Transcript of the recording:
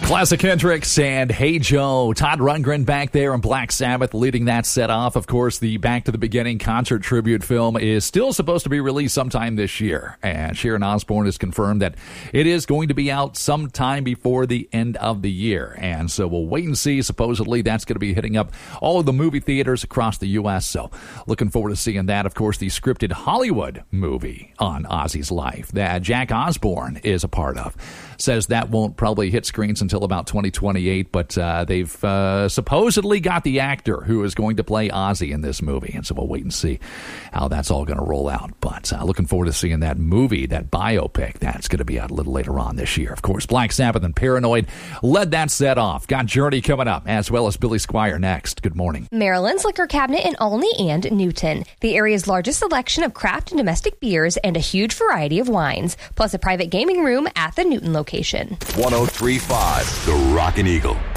Classic Hendrix and Hey Joe. Todd Rundgren back there in Black Sabbath leading that set off. Of course, the Back to the Beginning concert tribute film is still supposed to be released sometime this year. And Sharon Osbourne has confirmed that it is going to be out sometime before the end of the year. And so we'll wait and see. Supposedly that's going to be hitting up all of the movie theaters across the U.S. So looking forward to seeing that. Of course, the scripted Hollywood movie on Ozzy's life that Jack Osbourne is a part of says that won't probably hit screens until about 2028, but they've supposedly got the actor who is going to play Ozzy in this movie, and so we'll wait and see how that's all going to roll out. But looking forward to seeing that movie, that biopic, that's going to be out a little later on this year. Of course, Black Sabbath and Paranoid led that set off. Got Journey coming up, as well as Billy Squier next. Good morning. Maryland's Liquor Cabinet in Olney and Newton. The area's largest selection of craft and domestic beers and a huge variety of wines, plus a private gaming room at the Newton location. 103.5 The Rockin' Eagle.